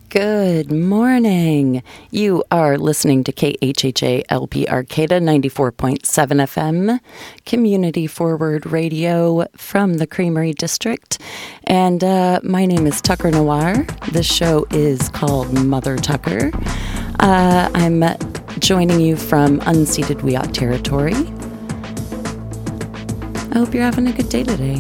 Good morning. You are listening to KHHA LP Arcata 94.7 FM, Community Forward Radio from the Creamery District. And my name is Tucker Noir. This show is called Mother Tucker. I'm joining you from unceded Wiyot territory. I hope you're having a good day today.